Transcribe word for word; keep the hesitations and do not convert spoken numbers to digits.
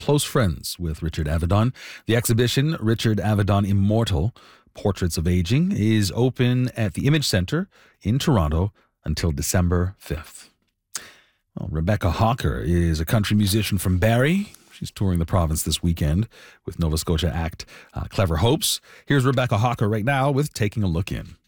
close friends with Richard Avedon. The exhibition, Richard Avedon Immortal, Portraits of Aging, is open at the Image Centre in Toronto until December fifth. Well, Rebecca Hawker is a country musician from Barrie. She's touring the province this weekend with Nova Scotia act uh, Clever Hopes. Here's Rebecca Hawker right now with Taking a Look In.